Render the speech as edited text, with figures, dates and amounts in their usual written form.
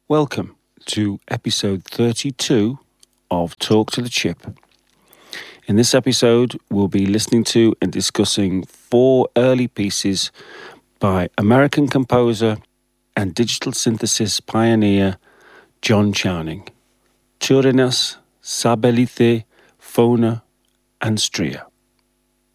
Welcome to episode 32 of Talk to the Chip. In this episode, we'll be listening to and discussing 4 early pieces by American composer and digital synthesis pioneer John Chowning, Turinas, Sabellite, Fauna and Stria.